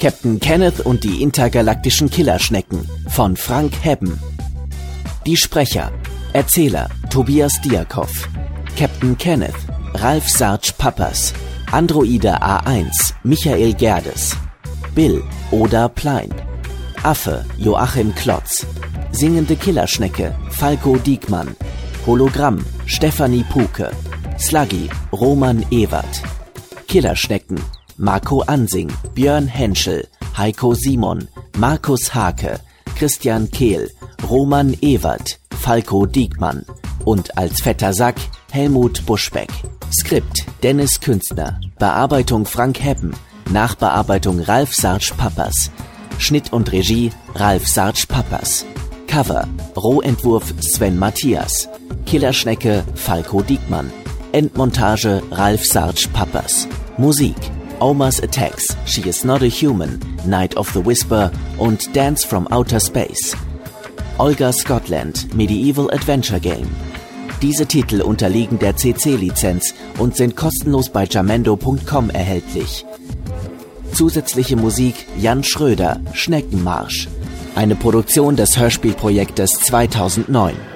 Captain Kenneth und die intergalaktischen Killerschnecken von Frank Hebben. Die Sprecher: Erzähler Tobias Diakow, Captain Kenneth Ralf Sarge Pappas, Androide A1 Michael Gerdes, Bill Oda Plein, Affe Joachim Klotz, Singende Killerschnecke Falco Diekmann, Hologramm Stefanie Puke, Sluggy Roman Ewert, Killerschnecken Marco Ansing, Björn Henschel, Heiko Simon, Markus Hake, Christian Kehl, Roman Ewert, Falco Diekmann und als fetter Sack Helmut Buschbeck. Skript Dennis Künstner, Bearbeitung Frank Hebben, Nachbearbeitung Ralf Sarge Pappas, Schnitt und Regie Ralf Sarge Pappas, Cover Rohentwurf Sven Matthias, Killerschnecke Falco Diekmann, Endmontage Ralf Sarge Pappas, Musik Oma's Attacks, She Is Not a Human, Night of the Whisper und Dance from Outer Space. Olga Scotland, Medieval Adventure Game. Diese Titel unterliegen der CC-Lizenz und sind kostenlos bei jamendo.com erhältlich. Zusätzliche Musik Jan Schröder, Schneckenmarsch. Eine Produktion des Hörspielprojektes 2009.